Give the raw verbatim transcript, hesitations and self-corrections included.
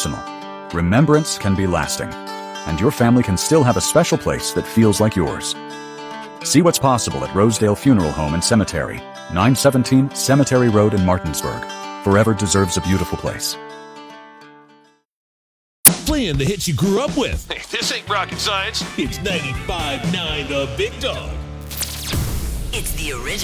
personal. Remembrance can be lasting, and your family can still have a special place that feels like yours. See what's possible at Rosedale Funeral Home and Cemetery, nine seventeen Cemetery Road in Martinsburg. Forever deserves a beautiful place. Playing the hits you grew up with. Hey, this ain't rocket science. It's ninety-five point nine The Big Dog. It's the original.